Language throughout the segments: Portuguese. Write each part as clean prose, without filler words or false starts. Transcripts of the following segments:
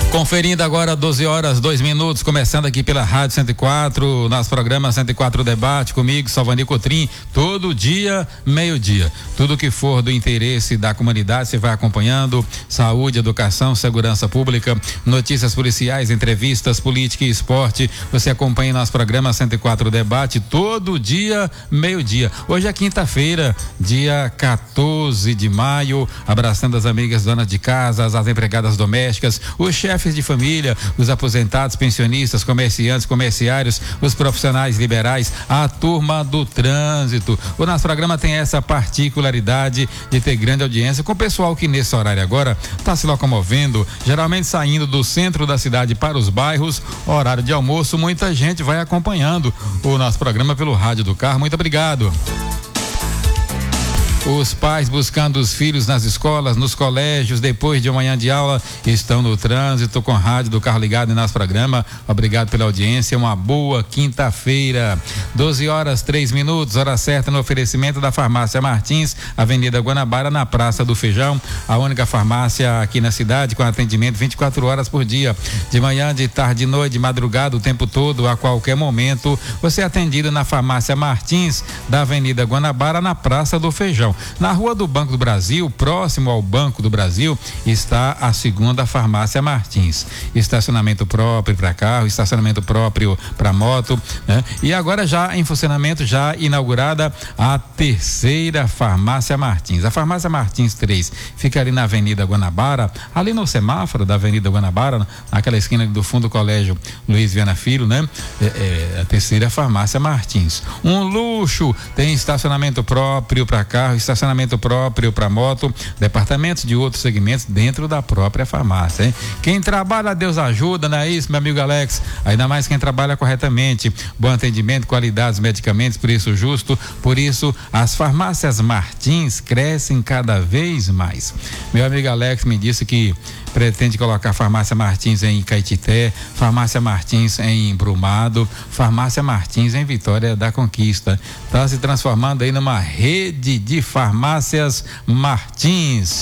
Conferindo agora 12h02, começando aqui pela Rádio 104, nosso programa 104 Debate, comigo, Salvani Cotrim, todo dia, meio-dia. Tudo que for do interesse da comunidade, você vai acompanhando: saúde, educação, segurança pública, notícias policiais, entrevistas, política e esporte. Você acompanha nosso programa 104 Debate, todo dia, meio-dia. Hoje é quinta-feira, dia 14 de maio, abraçando as amigas donas de casa, as empregadas domésticas, os chefes de família, os aposentados, pensionistas, comerciantes, comerciários, os profissionais liberais, a turma do trânsito. O nosso programa tem essa particularidade de ter grande audiência com o pessoal que nesse horário agora está se locomovendo, geralmente saindo do centro da cidade para os bairros, horário de almoço. Muita gente vai acompanhando o nosso programa pelo rádio do carro. Muito obrigado. Os pais buscando os filhos nas escolas, nos colégios, depois de uma manhã de aula, estão no trânsito com rádio do carro ligado em nosso programa. Obrigado pela audiência, uma boa quinta-feira. 12h03, hora certa no oferecimento da Farmácia Martins, Avenida Guanabara, na Praça do Feijão, a única farmácia aqui na cidade com atendimento 24 horas por dia, de manhã, de tarde, de noite, de madrugada, o tempo todo, a qualquer momento. Você é atendido na Farmácia Martins, da Avenida Guanabara, na Praça do Feijão. Na Rua do Banco do Brasil, próximo ao Banco do Brasil, está a segunda Farmácia Martins. Estacionamento próprio para carro, estacionamento próprio para moto, né? E agora já em funcionamento, já inaugurada a terceira Farmácia Martins. A Farmácia Martins 3 fica ali na Avenida Guanabara, ali no semáforo da Avenida Guanabara, naquela esquina do fundo do Colégio Luiz Viana Filho, né? A terceira Farmácia Martins. Um luxo, tem estacionamento próprio para carro, estacionamento próprio para moto, departamentos de outros segmentos dentro da própria farmácia, hein? Quem trabalha, Deus ajuda, não é isso, meu amigo Alex? Ainda mais quem trabalha corretamente. Bom atendimento, qualidades, medicamentos, preço justo. Por isso, as farmácias Martins crescem cada vez mais. Meu amigo Alex me disse que pretende colocar Farmácia Martins em Caetité, Farmácia Martins em Brumado, Farmácia Martins em Vitória da Conquista. Está se transformando aí numa rede de farmácias Martins.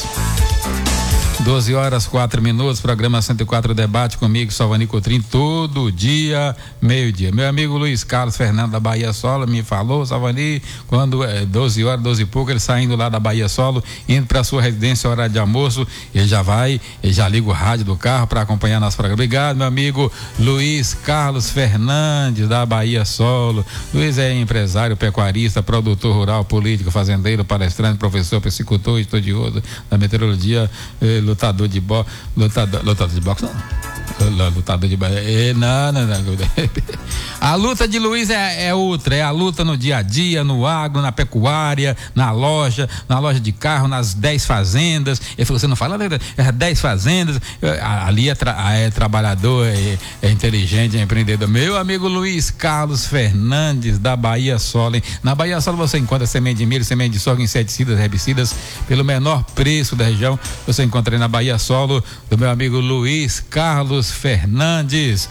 12h04, programa 104 Debate comigo, Salvani Cotrim, todo dia, meio-dia. Meu amigo Luiz Carlos Fernando da Bahia Solo me falou, Salvani, quando 12h, 12 e pouco, ele saindo lá da Bahia Solo, indo para sua residência, horário de almoço, ele já liga o rádio do carro para acompanhar nosso programa. Obrigado, meu amigo Luiz Carlos Fernandes da Bahia Solo. Luiz é empresário, pecuarista, produtor rural, político, fazendeiro, palestrante, professor, psicultor, estudioso da meteorologia, lutador de boxe, lutador de boxe não, lutador de boxe, não. A luta de Luiz é outra, é a luta no dia a dia, no agro, na pecuária, na loja de carro, nas 10 fazendas. Ele falou, você não fala, 10 fazendas, ali é trabalhador, é inteligente, é empreendedor. Meu amigo Luiz Carlos Fernandes da Bahia Solo, hein? Na Bahia Solo você encontra semente de milho, semente de soja, inseticidas, herbicidas, pelo menor preço da região. Você encontra na Bahia Solo, do meu amigo Luiz Carlos Fernandes.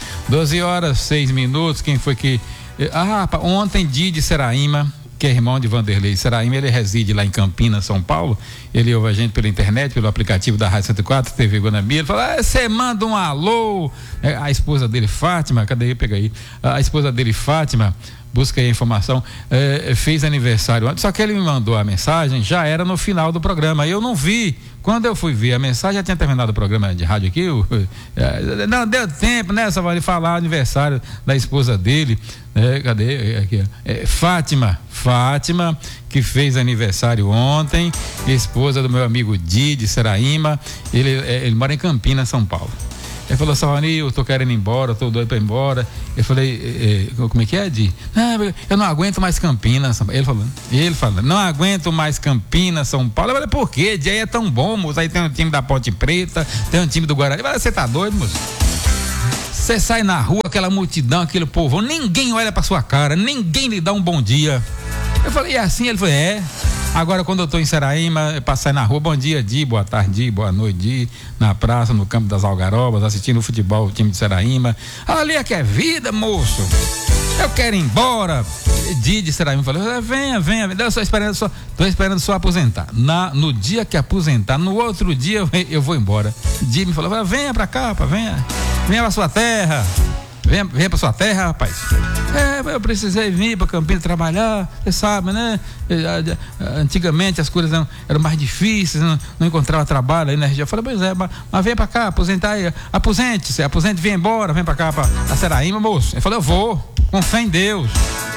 12h06. Quem foi que... ontem Didi Seraíma, que é irmão de Vanderlei Seraíma, ele reside lá em Campinas, São Paulo. Ele ouve a gente pela internet, pelo aplicativo da Rádio 104, TV Guanabara. Ele fala, você manda um alô. A esposa dele, Fátima, cadê? Pega aí. A esposa dele, Fátima, busca aí a informação, fez aniversário antes, só que ele me mandou a mensagem, já era no final do programa, eu não vi. Quando eu fui ver a mensagem, já tinha terminado o programa de rádio aqui, não deu tempo, né, só vai falar aniversário da esposa dele, cadê? Aqui, Fátima, que fez aniversário ontem, esposa do meu amigo Didi Seraíma, ele mora em Campinas, São Paulo. Ele falou, Salvani, eu tô querendo ir embora, tô doido pra ir embora. Eu falei, como é que é, Di? Eu não aguento mais Campinas, São Paulo. Ele falou, não aguento mais Campinas, São Paulo. Eu falei, por quê, Di? Aí é tão bom, moço. Aí tem um time da Ponte Preta, tem um time do Guarani. Eu falei, você tá doido, moço? Você sai na rua, aquela multidão, aquele povo, ninguém olha pra sua cara, ninguém lhe dá um bom dia. Eu falei, e assim? Ele falou, Agora, quando eu tô em Seraíma, passar na rua, bom dia, Di, boa tarde, Di, boa noite, Di, na praça, no campo das Algarobas, assistindo o futebol, o time de Seraíma. Ali é que é vida, moço. eu quero ir embora. Didi Seraim falou, venha, eu tô esperando só aposentar. No dia que aposentar, no outro dia eu vou embora. Didi me falou, venha pra cá, venha pra sua terra. Venha pra sua terra, rapaz. Eu precisei vir pra Campinas trabalhar, você sabe, né? Antigamente as coisas eram mais difíceis, não encontrava trabalho aí na região. Eu falei, pois é, mas venha pra cá, aposentar aí, aposente, venha embora, vem pra cá, pra Seraíma, moço. Ele falou, eu vou, com fé em Deus.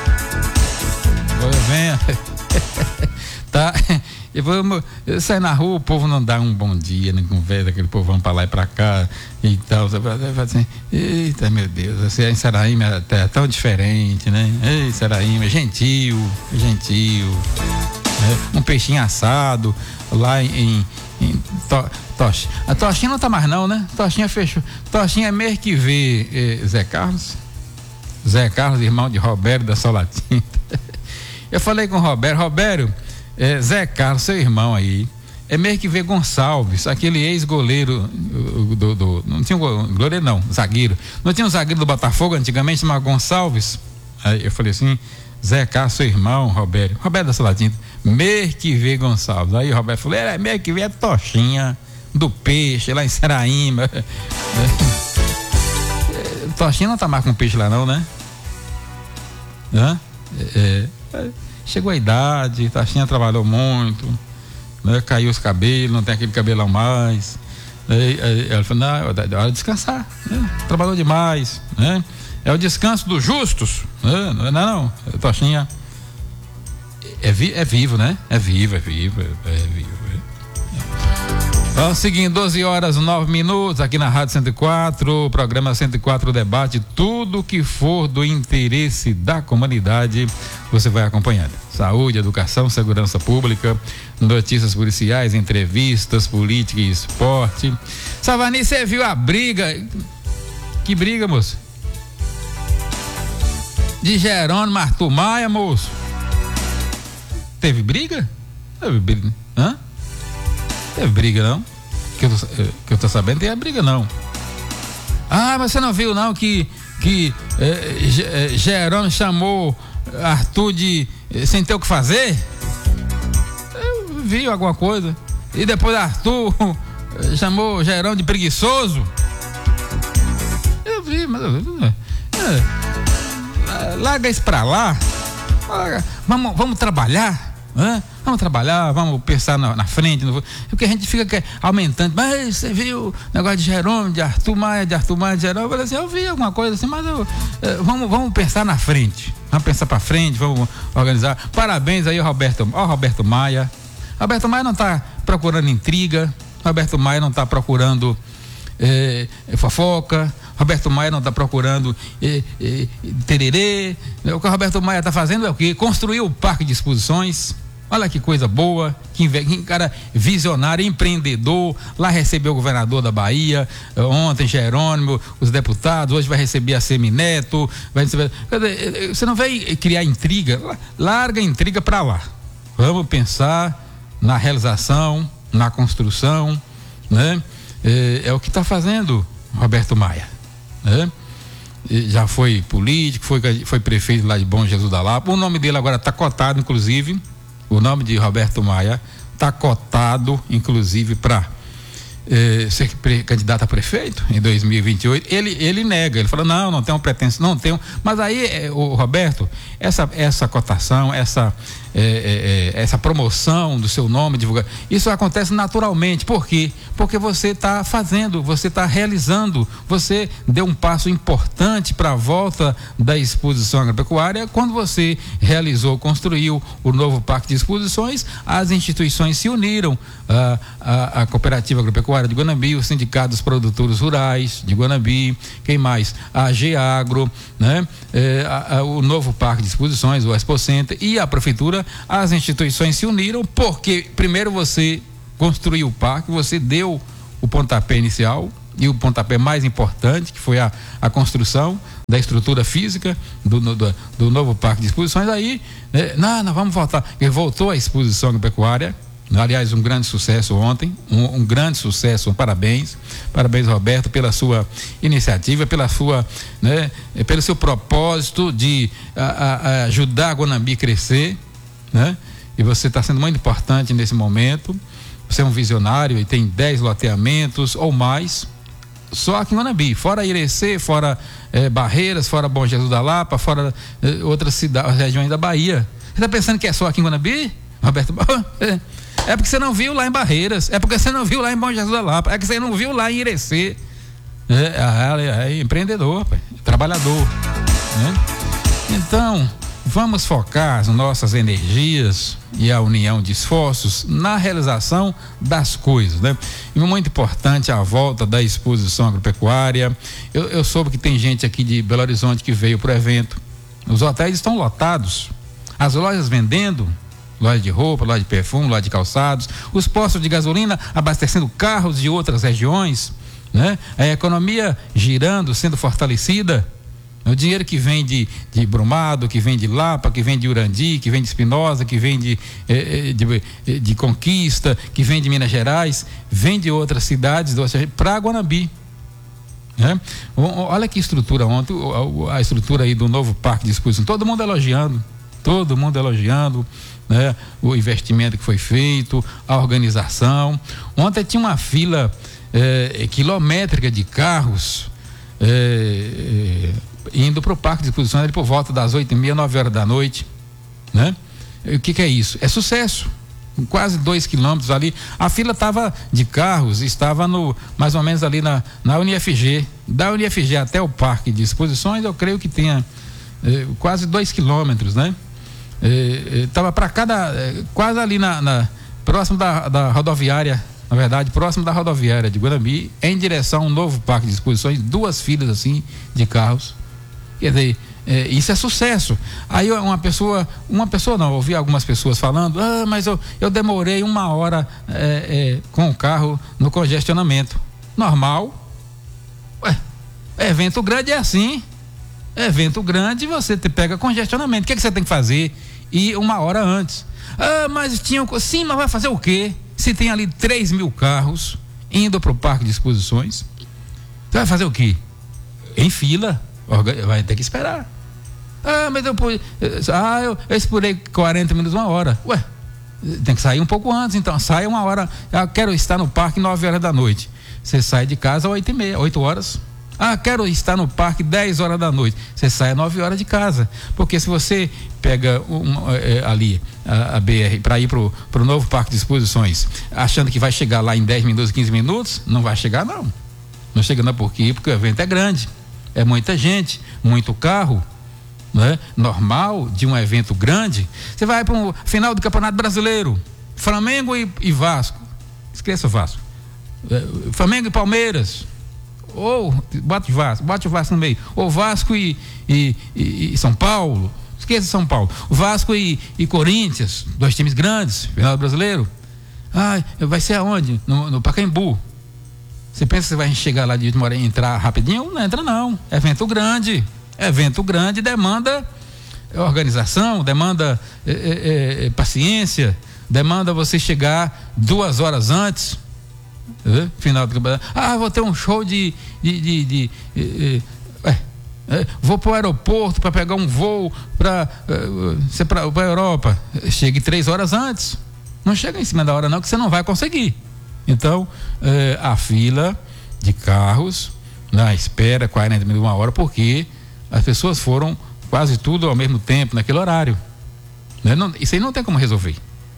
Venha. Tá? Eu saio na rua, o povo não dá um bom dia, nem conversa, aquele povo vão pra lá e pra cá e tal. Você fala assim, eita, meu Deus, você em Seraíma é tão diferente, né? Ei, Seraíma, gentil, né? Um peixinho assado lá em Tocha. A Tochinha não tá mais não, né? Tochinha fechou. Tochinha é mês que vê Zé Carlos, irmão de Roberto da Solatinta. Eu falei com o Roberto, Zé Carlos, seu irmão aí, é meio que vê Gonçalves, aquele ex-goleiro não tinha goleiro não, zagueiro, não tinha um zagueiro do Botafogo antigamente, chamado Gonçalves. Aí eu falei assim, Zé Carlos, seu irmão, Roberto da Salatinta, meio que vê Gonçalves. Aí o Roberto falou, meio que vê a Tochinha do peixe lá em Seraíma. Tochinha não tá mais com peixe lá não, né? Chegou a idade, Tachinha trabalhou muito, né? Caiu os cabelos, não tem aquele cabelão mais. Ela falou, não, é hora de descansar, né? Trabalhou demais, né? É o descanso dos justos, né? Não, Tachinha é vivo, né? É vivo. Seguindo, 12h09 aqui na Rádio 104, programa 104 Debate, tudo que for do interesse da comunidade, você vai acompanhando. Saúde, educação, segurança pública, notícias policiais, entrevistas, política e esporte. Savani, você viu a briga? Que briga, moço? De Jerônimo Arthur Maia, moço? Teve briga? Teve briga, hã? Teve briga não? Que eu tô sabendo, tem a briga não. Mas você não viu não que Jerônimo chamou Arthur de sem ter o que fazer? Eu vi alguma coisa. E depois Arthur chamou Jerônimo de preguiçoso. Eu vi, mas larga isso pra lá. Vamos trabalhar. Vamos trabalhar, vamos pensar na frente, porque a gente fica aumentando. Mas você viu o negócio de Jerônimo, de Arthur Maia, de Jerônimo? Eu falei assim, eu vi alguma coisa assim, mas vamos pensar na frente, vamos pensar pra frente, vamos organizar. Parabéns aí ao Roberto Maia. Roberto Maia não está procurando intriga, Roberto Maia não está procurando fofoca, Roberto Maia não está procurando tererê. O que o Roberto Maia está fazendo é o quê? Construir o parque de exposições. Olha que coisa boa, que cara visionário, empreendedor. Lá recebeu o governador da Bahia, ontem Jerônimo, os deputados, hoje vai receber a Semineto, vai receber. Você não vai criar intriga, larga a intriga para lá. Vamos pensar na realização, na construção, né? É o que está fazendo Roberto Maia, né? Já foi político, foi prefeito lá de Bom Jesus da Lapa. O nome dele agora está cotado, inclusive. O nome de Roberto Maia está cotado, inclusive, para ser candidato a prefeito em 2028. Ele nega, ele fala, não tenho pretensão, não tenho. Mas aí, o Roberto, essa cotação, essa promoção do seu nome, isso acontece naturalmente. Por quê? Porque você está fazendo, você está realizando, você deu um passo importante para a volta da exposição agropecuária. Quando você construiu o novo parque de exposições, as instituições se uniram, a Cooperativa Agropecuária de Guanabi, o Sindicato dos Produtores Rurais de Guanabi, quem mais? A AG Agro, né? O novo parque de exposições, o Expo Center, e a Prefeitura. As instituições se uniram porque primeiro você construiu o parque, você deu o pontapé inicial e o pontapé mais importante, que foi a construção da estrutura física do novo parque de exposições. Aí, não, vamos voltar. Ele voltou à exposição agropecuária, Aliás, um grande sucesso ontem, um grande sucesso, parabéns Roberto, pela sua iniciativa, pelo seu propósito de ajudar a Guanambi a crescer, né? E você está sendo muito importante nesse momento. Você é um visionário e tem 10 loteamentos ou mais, só aqui em Guanambi, fora Irecê, fora Barreiras, fora Bom Jesus da Lapa, fora outras cidades, regiões da Bahia. Você está pensando que é só aqui em Guanambi, Roberto? É porque você não viu lá em Barreiras, é porque você não viu lá em Bom Jesus da Lapa, é que você não viu lá em Irecê. É empreendedor, trabalhador, né? Então, vamos focar as nossas energias e a união de esforços na realização das coisas, né? E muito importante a volta da exposição agropecuária. Eu soube que tem gente aqui de Belo Horizonte que veio para o evento. Os hotéis estão lotados, as lojas vendendo, loja de roupa, loja de perfume, loja de calçados, os postos de gasolina abastecendo carros de outras regiões, né? A economia girando, sendo fortalecida. O dinheiro que vem de Brumado, que vem de Lapa, que vem de Urandi, que vem de Espinosa, que vem de Conquista, que vem de Minas Gerais, vem de outras cidades para Guanambi, né? Olha que estrutura ontem, a estrutura aí do novo parque de exposição, todo mundo elogiando, né? O investimento que foi feito, a organização. Ontem tinha uma fila quilométrica de carros indo para o parque de exposição ali por volta das 8h30, 9h da noite, né? O que é isso? É sucesso. Quase 2 quilômetros ali. A fila estava de carros, estava mais ou menos ali na UniFG. Da UniFG até o parque de exposições, eu creio que tenha quase 2 quilômetros, né? Estava para quase ali próximo da rodoviária, na verdade, próximo da rodoviária de Guanambi, em direção a um novo parque de exposições, 2 filas assim de carros. Quer dizer, isso é sucesso. Aí uma pessoa não, ouvi algumas pessoas falando, mas eu demorei 1 hora com o carro no congestionamento. Normal. Evento grande é assim. Evento grande, você pega congestionamento. O que você tem que fazer? Ir 1 hora antes. Sim, mas vai fazer o quê? Se tem ali 3.000 carros indo para o parque de exposições, você vai fazer o quê? Em fila. Vai ter que esperar. Mas eu esperei 40 minutos, 1 hora. Tem que sair um pouco antes, então sai 1 hora. Quero estar no parque 9h da noite. Você sai de casa às 8h30, 8 horas. Quero estar no parque 10 horas da noite. Você sai às 9 horas de casa. Porque se você pega ali a BR para ir pro novo parque de exposições, achando que vai chegar lá em 10 minutos, 15 minutos, não vai chegar não. Não chega não, porque o evento é grande. É muita gente, muito carro, né? Normal de um evento grande. Você vai para o final do Campeonato Brasileiro, Flamengo e Vasco. Esqueça o Vasco. Flamengo e Palmeiras. Ou bote o Vasco no meio. Ou Vasco e São Paulo. Esqueça São Paulo. O Vasco e Corinthians, 2 times grandes, final do Brasileiro. Vai ser aonde? No Pacaembu. Você pensa que você vai chegar lá de última hora e entrar rapidinho? Não entra não. Evento grande demanda organização, demanda paciência, demanda você chegar 2 horas antes, final do campeonato. Vou ter um show vou para o aeroporto para pegar um voo para a Europa. Chegue 3 horas antes. Não chega em cima da hora não, que você não vai conseguir. Então, a fila de carros na espera, 40 minutos, 1 hora, porque as pessoas foram quase tudo ao mesmo tempo, naquele horário. Né? Isso aí não tem como resolver.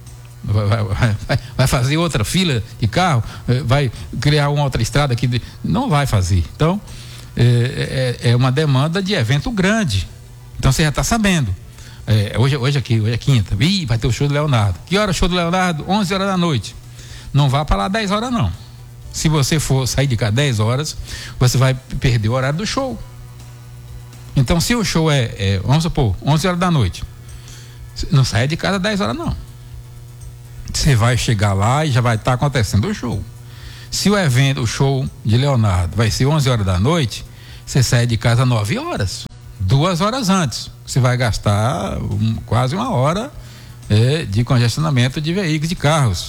Vai fazer outra fila de carro, vai criar uma outra estrada aqui. Não vai fazer. Então, é uma demanda de evento grande. Então, você já está sabendo. Hoje é quinta. Vai ter o show do Leonardo. Que hora é o show do Leonardo? 11 horas da noite. Não vá para lá 10 horas não. Se você for sair de casa 10 horas, você vai perder o horário do show. Então, se o show vamos supor, 11 horas da noite, não saia de casa 10 horas não. Você vai chegar lá e já vai estar acontecendo o show. Se o show de Leonardo vai ser 11 horas da noite, você sai de casa 9 horas, 2 horas antes. Você vai gastar quase 1 hora de congestionamento de veículos, de carros.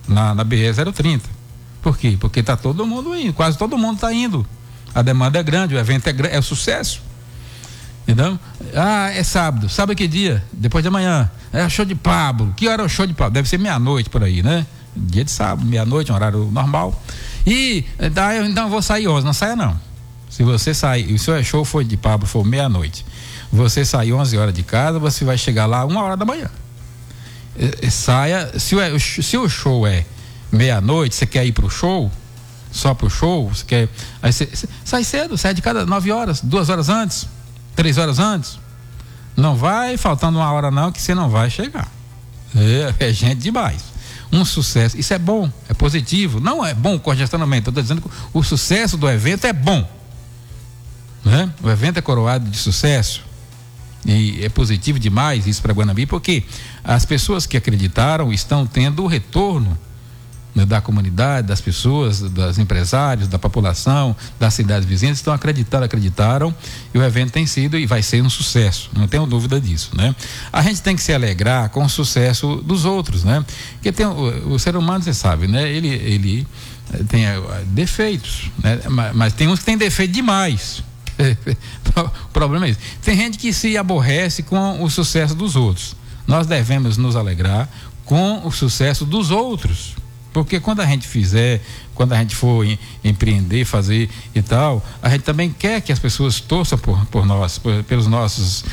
na BR-030. Por quê? Porque está todo mundo indo, quase todo mundo está indo. A demanda é grande, o evento é sucesso. Então, é sábado. Sábado que dia? Depois de amanhã. É show de Pablo. Que hora é o show de Pablo? Deve ser meia-noite por aí, né? Dia de sábado, meia-noite, um horário normal. E então eu vou sair 11. Não saia não. Se você sair, e o seu show foi de Pablo, for meia-noite, você sair 11 horas de casa, você vai chegar lá 1 hora da manhã. Saia, se o show é meia-noite, você quer ir pro show, só pro show, você quer, aí você sai cedo, sai de casa 9 horas, 2 horas antes, 3 horas antes. Não vai faltando 1 hora não, que você não vai chegar. É gente demais. Um sucesso, isso é bom, é positivo. Não é bom o congestionamento, eu estou dizendo que o sucesso do evento é bom, né? O evento é coroado de sucesso e é positivo demais isso para Guanambi, porque as pessoas que acreditaram estão tendo o retorno, né, da comunidade, das pessoas, dos empresários, da população, das cidades vizinhas, estão acreditaram, e o evento tem sido e vai ser um sucesso, não tenho dúvida disso, né? A gente tem que se alegrar com o sucesso dos outros, né? Porque tem o ser humano, você sabe, né? Ele tem defeitos, né? Mas tem uns que tem defeito demais. O problema é isso. Tem gente que se aborrece com o sucesso dos outros. Nós devemos nos alegrar com o sucesso dos outros, porque quando a gente for empreender, fazer e tal, a gente também quer que as pessoas torçam por nós, pelas nossas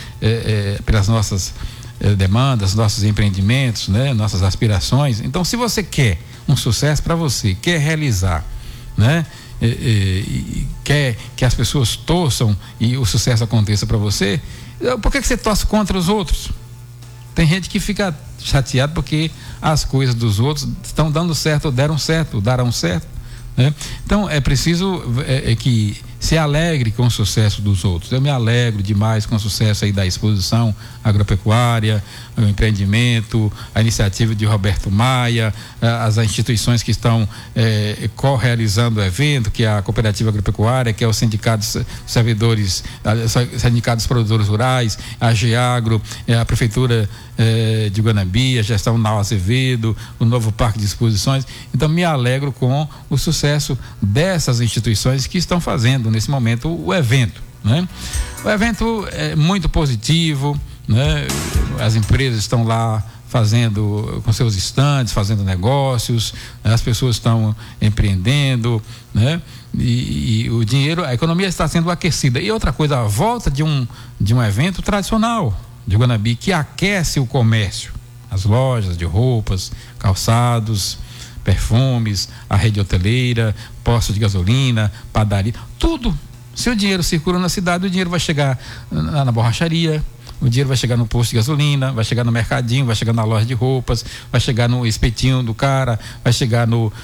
demandas, nossos empreendimentos, né? Nossas aspirações. Então, se você quer um sucesso para você, quer realizar, né? Quer que as pessoas torçam e o sucesso aconteça para você, por que você torce contra os outros? Tem gente que fica chateado porque as coisas dos outros estão dando certo, ou darão certo, né? Então é preciso que se alegre com o sucesso dos outros. Eu me alegro demais com o sucesso aí da exposição agropecuária, o empreendimento, a iniciativa de Roberto Maia, as instituições que estão co-realizando o evento, que é a Cooperativa Agropecuária, que é o Sindicato dos Servidores, Sindicato dos Produtores Rurais, a Geagro, a Prefeitura de Guanambi, a gestão Nau Azevedo, o novo Parque de Exposições. Então me alegro com o sucesso dessas instituições que estão fazendo nesse momento o evento, né? O evento é muito positivo, né? As empresas estão lá fazendo com seus estandes, fazendo negócios, as pessoas estão empreendendo, né? E o dinheiro, a economia está sendo aquecida. E outra coisa, a volta de um evento tradicional de Guanambi, que aquece o comércio, as lojas de roupas, calçados, perfumes, a rede hoteleira, postos de gasolina, padaria, tudo. Se o dinheiro circula na cidade, o dinheiro vai chegar na borracharia, o dinheiro vai chegar no posto de gasolina, vai chegar no mercadinho, vai chegar na loja de roupas, vai chegar no espetinho do cara, vai chegar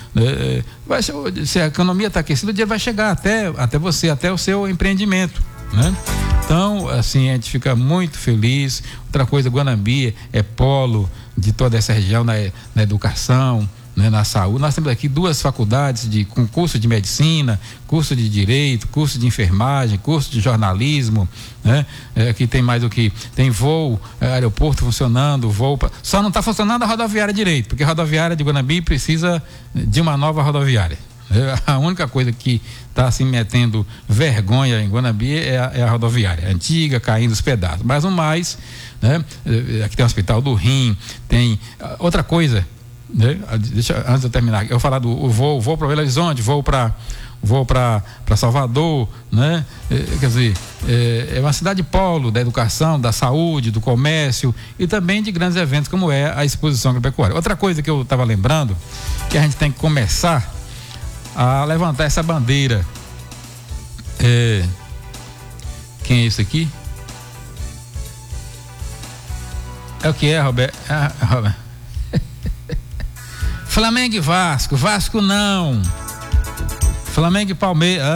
se a economia está aquecida, o dinheiro vai chegar até você, até o seu empreendimento, né? Então, assim, a gente fica muito feliz. Outra coisa, Guanambi é polo de toda essa região na educação, né, na saúde. Nós temos aqui 2 faculdades com curso de medicina, curso de direito, curso de enfermagem, curso de jornalismo, né? Aqui tem mais o que? Tem voo, aeroporto funcionando, só não está funcionando a rodoviária direito, porque a rodoviária de Guanambi precisa de uma nova rodoviária. A única coisa que está assim metendo vergonha em Guanambi é a rodoviária antiga, caindo os pedaços. Mas o mais, né? Aqui tem o Hospital do Rim, tem outra coisa, né? Antes de eu terminar, eu vou falar do voo para Belo Horizonte, voo para Salvador, né? Quer dizer, é uma cidade polo da educação, da saúde, do comércio e também de grandes eventos como é a exposição agropecuária. Outra coisa que eu estava lembrando, que a gente tem que começar a levantar essa bandeira. Quem é esse aqui? É o que é, Roberto? Roberto. Flamengo e Vasco não. Flamengo e Palmeiras.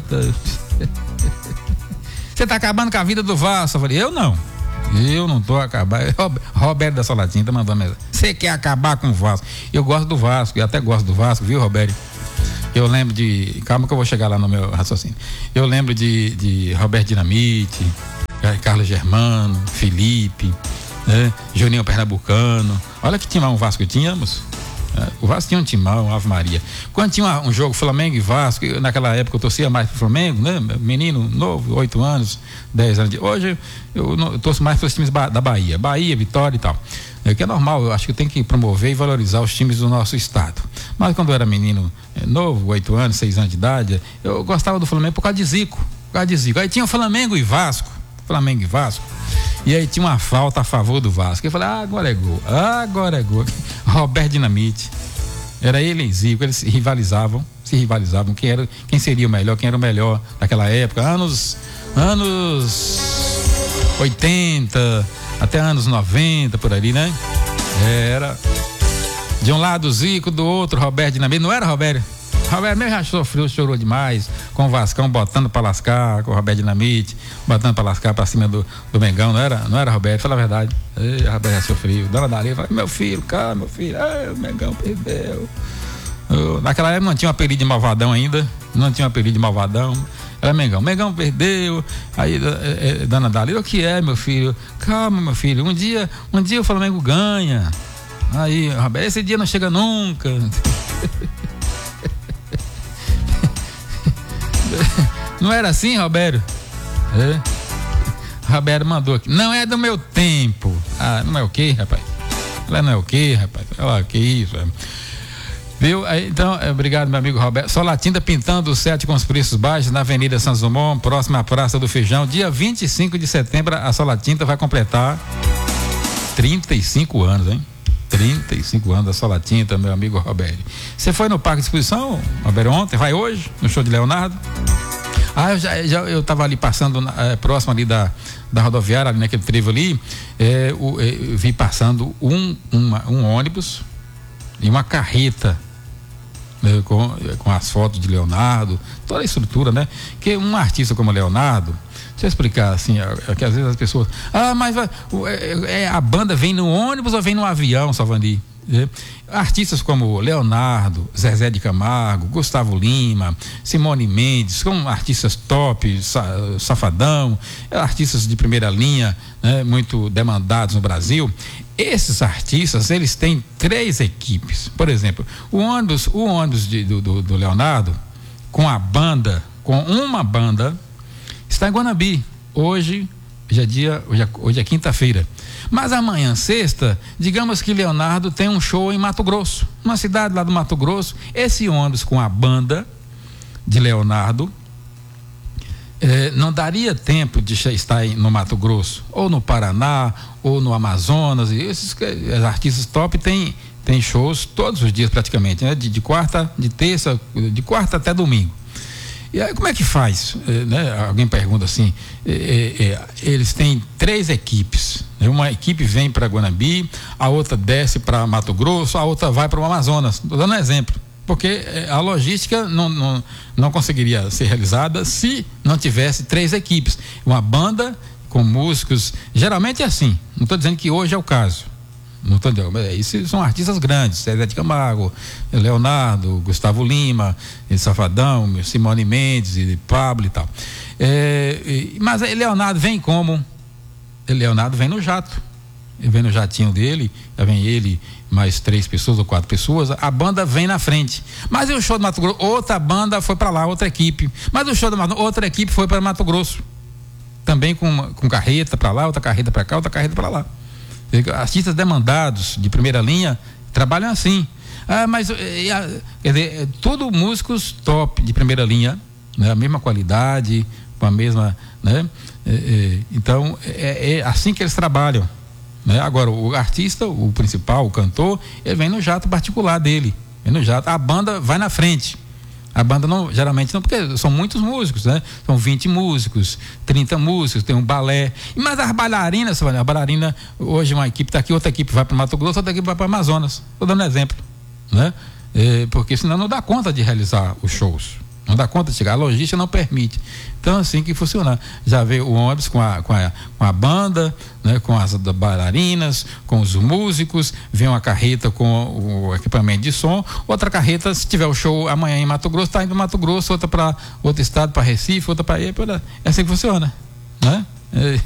Você tá acabando com a vida do Vasco? Eu falei, eu não tô acabando. Roberto da Salatinha tá mandando mensagem. Você quer acabar com o Vasco? Eu gosto do Vasco, eu até gosto do Vasco, viu, Roberto? Eu lembro calma que eu vou chegar lá no meu raciocínio. Eu lembro de Roberto Dinamite, Carlos Germano, Felipe, né? Juninho Pernambucano. Olha que time um Vasco tínhamos. O Vasco tinha um timão, Ave Maria. Quando tinha um jogo Flamengo e Vasco, naquela época eu torcia mais pro Flamengo, né? Menino novo, 8 anos, 10 anos. Hoje eu torço mais para os times da Bahia, Vitória e tal. Que é normal, eu acho que tem que promover e valorizar os times do nosso estado. Mas quando eu era menino novo, 8 anos, 6 anos de idade, eu gostava do Flamengo por causa de Zico. Aí tinha o Flamengo e Vasco. E aí tinha uma falta a favor do Vasco. Eu falei, agora é gol. Roberto Dinamite. Era ele e Zico, eles se rivalizavam. Quem seria o melhor, quem era o melhor naquela época, anos 80, até anos 90, por ali, né? Era de um lado Zico, do outro Roberto Dinamite. Não era Roberto mesmo já chorou demais com o Vascão botando pra lascar, com o Roberto Dinamite botando pra lascar pra cima do Mengão, não era Roberto, fala a verdade. Roberto já sofreu. Dona Dalia fala, meu filho, o Mengão perdeu. Naquela época não tinha um apelido de malvadão ainda, era Mengão perdeu. Aí Dona Dalia, o que é, meu filho? Calma, meu filho, um dia o Flamengo ganha. Aí, Roberto, esse dia não chega nunca. Não era assim, Roberto? Roberto mandou aqui. Não é do meu tempo. Não é o quê, rapaz? Que isso, viu? Então, obrigado, meu amigo Roberto. Solatinta pintando o set com os preços baixos na Avenida São Dumont, próxima à Praça do Feijão. Dia 25 de setembro, a Solatinta vai completar 35 anos, hein? 35 anos da Solatinta, meu amigo Roberto. Você foi no Parque de Exposição, Roberto, ontem? Vai hoje, no show de Leonardo? Eu tava ali passando próximo ali da rodoviária, ali naquele trevo ali, eu vi passando um ônibus e uma carreta, com as fotos de Leonardo, toda a estrutura, né? Que um artista como Leonardo, deixa eu explicar assim, que às vezes as pessoas, mas a banda vem no ônibus ou vem no avião, Salvani? Artistas como Leonardo, Zezé de Camargo, Gustavo Lima, Simone Mendes, são artistas top, Safadão, artistas de primeira linha, né, muito demandados no Brasil. Esses artistas, eles têm 3 equipes. Por exemplo, o ônibus do Leonardo, com uma banda, está em Guanabi. Hoje é quinta-feira. Mas amanhã, sexta, digamos que Leonardo tem um show em Mato Grosso, uma cidade lá do Mato Grosso. Esse ônibus com a banda de Leonardo não daria tempo de estar no Mato Grosso, ou no Paraná, ou no Amazonas. E esses artistas top têm shows todos os dias praticamente, né? De quarta até domingo. E aí como é que faz? Alguém pergunta assim, eles têm 3 equipes, né? Uma equipe vem para Guanabi, a outra desce para Mato Grosso, a outra vai para o Amazonas. Estou dando um exemplo, porque a logística não conseguiria ser realizada se não tivesse 3 equipes. Uma banda com músicos, geralmente é assim, não estou dizendo que hoje é o caso. Não tô entendendo, isso são artistas grandes, Zezé de Camargo, Leonardo, Gustavo Lima, Safadão, Simone Mendes e Pablo e tal. Mas Leonardo vem como? Leonardo vem no jato. Ele vem no jatinho dele, já vem ele, mais 3 pessoas ou 4 pessoas, a banda vem na frente. Mas o show do Mato Grosso, outra banda foi para lá, outra equipe. Mas o show do Mato Grosso, outra equipe foi para Mato Grosso. Também com carreta para lá, outra carreta para cá, outra carreta para lá. Artistas demandados de primeira linha trabalham assim. Quer dizer, tudo músicos top de primeira linha, né? A mesma qualidade, com a mesma, né? Então é assim que eles trabalham, né? Agora o artista, o principal, o cantor, ele vem no jato particular dele, a banda vai na frente. A banda geralmente não, porque são muitos músicos, né? São 20 músicos, 30 músicos, tem um balé. Mas as bailarinas, a bailarina, hoje uma equipe está aqui, outra equipe vai para Mato Grosso, outra equipe vai para Amazonas. Estou dando um exemplo, né? Porque senão não dá conta de realizar os shows. Não dá conta de chegar, a logística não permite. Então assim que funciona. Já veio o ônibus com a banda, né, com as bailarinas, com os músicos, vem uma carreta com o equipamento de som, outra carreta, se tiver o show amanhã em Mato Grosso, está indo para Mato Grosso, outra para outro estado, para Recife, outra para aí, é assim que funciona, né?